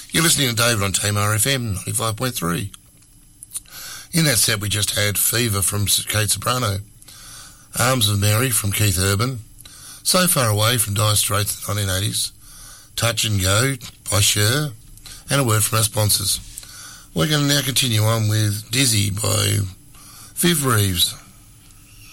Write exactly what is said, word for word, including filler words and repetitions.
You're listening to David on Tamar F M ninety-five point three. In that set, we just had Fever from Kate Soprano, Arms of Mary from Keith Urban, So Far Away from Dire Straits in the nineteen eighties, Touch and Go by Cher, and a word from our sponsors. We're going to now continue on with Dizzy by Viv Reeves.